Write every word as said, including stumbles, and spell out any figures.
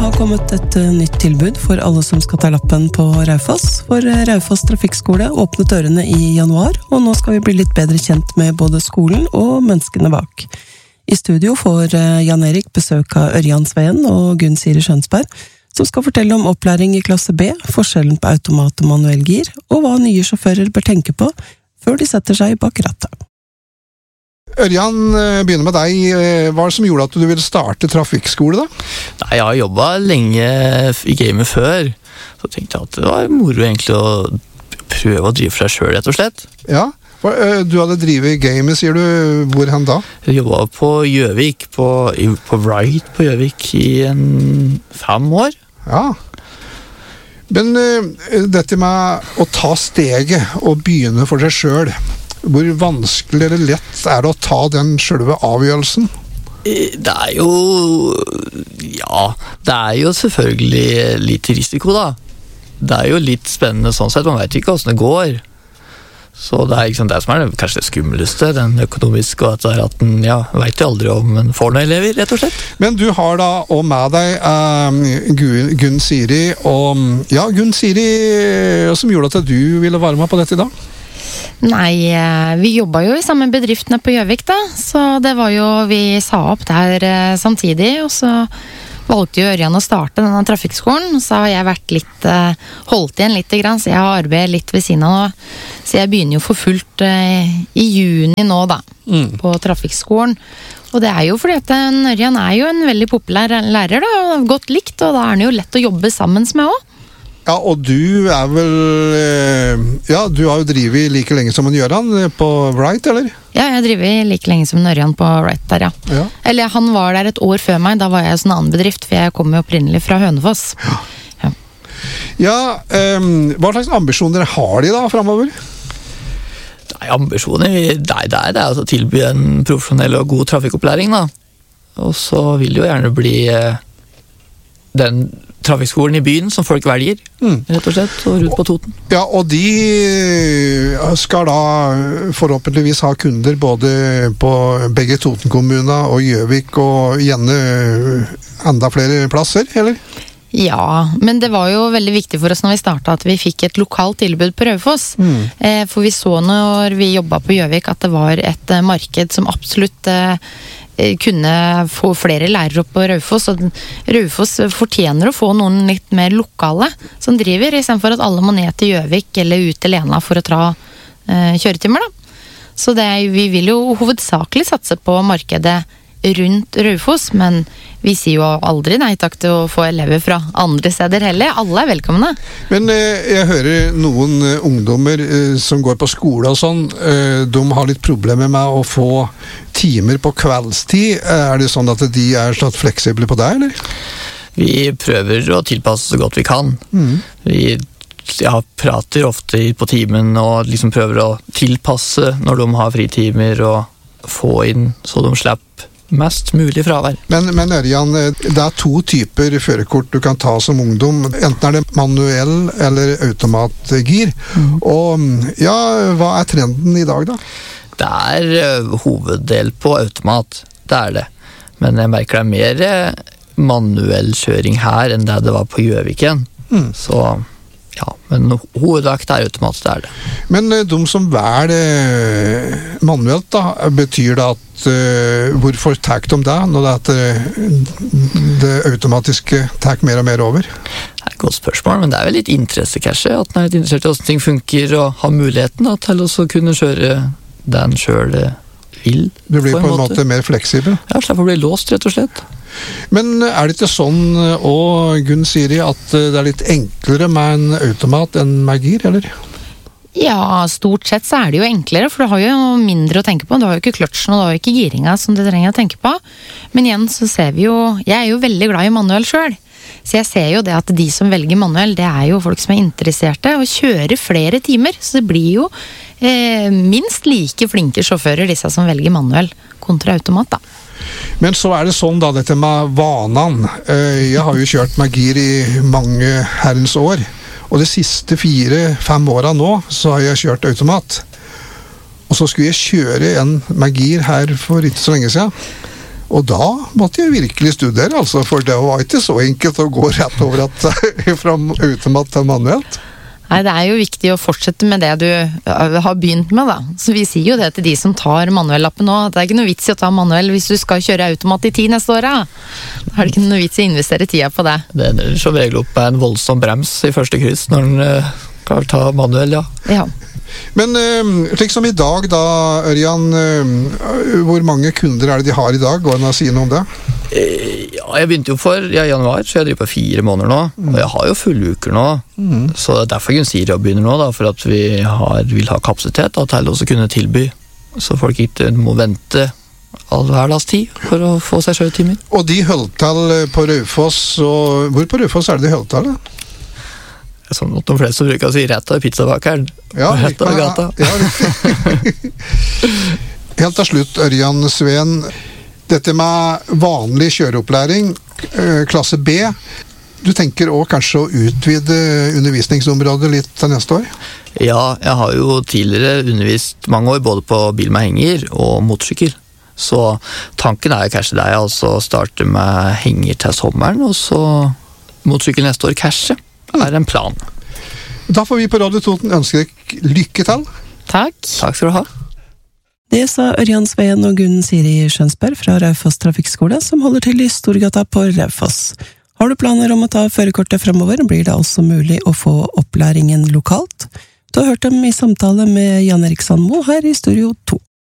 har kommet et uh, nytt tilbud for alle som skal ta lappen på Raufoss. For uh, Raufoss trafikkskole åpnet dørene i januar, og nå skal vi bli litt bedre kjent med både skolen og menneskene bak. I studio får uh, Jan Erik besøk av Ørjan Sveen og Gunn Siri Skjønsberg, som skal fortelle om opplæring i klasse B, forskjellen på automat og manuell gir, og hva nye sjåfører bør tenke på før de setter seg bak rattet. Ørjan, begynner med deg. Hva er det som gjorde at du ville starte trafikkskole da? Nei, jeg har jobbet lenge i gamet før, så tenkte jeg at det var moro egentlig å prøve å drive for deg selv, rett og slett. Ja, du hadde drivet i gamet, sier du. Hvor hen da? Jeg jobbet på Gjøvik, på, på Wright på Gjøvik i en fem år. Ja. Men uh, dette med å ta steget og begynne for seg selv, hvor vanskelig eller lett er det å ta den selve avgjørelsen? Det er jo... Ja, det er jo selvfølgelig litt risiko da. Det er jo litt spennende sånn sett, man vet ikke hvordan det går. Så det er liksom det som er det, kanskje det skumleste, den økonomiske, og at, det er at den, ja, vet jo aldri om en får noen elever, rett og slett. Men du har da også med deg uh, Gunn, Gunn Siri, og ja, Gunn Siri, som gjorde at du ville være med på dette i dag? Nei, vi jobbet jo i samme bedriftene på Gjøvik da, så det var jo, vi sa opp der uh, samtidig, og så valgte jo Ørjan å starte denne trafikkskolen, så har jeg vært litt, uh, holdt igjen litt grann, så jeg har arbeidet litt ved siden av nå, så jeg begynner jo for fullt uh, i juni nå da, mm. på trafikkskolen, og det er jo fordi at Ørjan er jo en veldig populær lærer da, og godt likt, og da er han jo lett å jobbe sammen med også. Ja, og du er vel, ja, du har jo drivet like lenge som en Gjøran på Wright, eller? Ja, jeg har drivet like lenge som en Ørjan på Wright der, ja. ja. Eller han var der et år før meg, da var jeg i en annen bedrift, for jeg kom jo opprinnelig fra Hønefoss. Ja, ja. ja um, hva slags ambisjoner har de da fremover? Nei, ambisjoner, nei, det er det, altså tilby en profesjonell og god trafikkopplæring da. Og så vil det jo gjerne bli uh, den trafikkskolen i byen som folk velger, mm. rett og slett, og rundt på Toten. Ja, og de skal da forhåpentligvis ha kunder både på begge Toten-kommuner og Gjøvik, og gjerne enda flere plasser, eller? Ja, men det var jo veldig viktig for oss når vi startet at vi fikk et lokalt tilbud på Raufoss. Mm. Eh, for vi så når vi jobbet på Gjøvik at det var et eh, marked som absolutt eh, kunne få flere lærere opp på Raufoss, og Raufoss fortjener å få noen litt mer lokale som driver, i stedet for at alle må ned til Gjøvik eller ut til Lena for å ta eh, kjøretimer da. Så det, vi vil jo hovedsakelig satse på markedet rundt Raufoss, men vi sier jo aldri nei takk til å få elever fra andre steder heller. Alle er velkomne. Men eh, jeg hører noen eh, ungdommer eh, som går på skole og sånn, eh, de har litt problemer med å få timer på kveldstid. Er det sånn at de er sånn fleksible på det, eller? Vi prøver å tilpasse så godt vi kan. Mm. Vi ja, prater ofte på timen og liksom prøver å tilpasse når de har fritimer og få inn så de slipper mest mulig fravær. Men, men Ørjan, det er to typer førerkort du kan ta som ungdom. Enten er det manuell eller automatgir. Mm. Og ja, hva er trenden i dag da? Det er uh, hoveddel på automat, det er det. Men jeg merker det er mer uh, manuell kjøring her enn det det var på Gjøviken. Mm. Så ja, men hovedvekt er automat, det er det. Men uh, de som velger uh, manuelt da, betyr det at uh, hvorfor tar de det når det, at, uh, det automatiske tar mer og mer over? Det er et godt spørsmål, men det er vel litt interesse kanskje, at man er litt interessert i hvordan ting funker og har muligheten da, til å kunne kjøre den selv vil. Du blir på en, på en måte. måte mer fleksibel? Ja, slipper å bli låst, rett og slett. Men er det ikke sånn, og Gunn Siri, at det er litt enklere med en automat enn med gir, eller? Ja, stort sett så er det jo enklere, for du har jo mindre å tenke på. Du har jo ikke kløtsjen, og du har jo ikke giringa som du trenger å tenke på. Men igjen så ser vi jo, jeg er jo veldig glad i manuell selv. Så jeg ser jo det at de som velger manuell, det er jo folk som er interesserte, og kjører flere timer. Så det blir jo eh, minst like flinke sjåfører, disse som velger manuell kontra automat da. Men så er det sånn da, dette med vanan. Jeg har jo kjørt med gir i mange herrens år, og de siste fire-fem åra nå, så har jeg kjørt automat. Og så skulle jeg kjøre en med gir her for ikke så lenge siden. Og da måtte jeg virkelig studere, altså, for det var ikke så enkelt å gå rett over at, fra automat til manuelt. Nei, det er jo viktig å fortsette med det du har begynt med, da. Så vi sier jo det til de som tar manuellappen nå, at det er ikke noe vits i å ta manuell hvis du skal kjøre automat i ti neste år, da. Da er det ikke noe vits i å investere tida på det. Det ender som regel opp med en voldsom brems i første kryss når den uh, kan ta manuell, ja. Ja. Men slik som i dag da, Ørjan, hvor mange kunder er det de har i dag? Går det å si noe om det? Ja, jeg begynte jo for ja, januar, så jeg driver på fire måneder nå, mm. og jeg har jo fulle uker nå, mm. så derfor Gunsira begynner nå, da, for at vi har, vil ha kapasitet da, til å kunne tilby, så folk ikke må vente all hverdags tid for å få seg sjøtimer. Og de holdt til på Raufoss, og hvor på Raufoss er det de holdt til da? Som de fleste bruker å si, rett av pizzabakeren. Ja, rett av gata. Ja, riktig. Helt til slutt, Ørjan Sveen. Dette med vanlig kjøreopplæring, klasse B, du tenker også kanskje å utvide undervisningsområdet litt til neste år? Ja, jeg har jo tidligere undervist mange år, både på bil med henger og motorsykkel. Så tanken er kanskje det, altså starte med henger til sommeren, og så motorsykkel neste år kanskje. Er en plan. Da får vi på Radio Toten ønske deg lykke til. Takk. Takk skal du ha. Det sa Ørjan Sveen og Gunn Siri Skjønsberg fra Raufoss Trafikkskole, som holder til i Storgata på Raufoss. Har du planer om å ta førerkortet fremover, blir det altså mulig å få opplæringen lokalt. Du har hørt dem i samtale med Jan Erik Sandmo her i Studio to.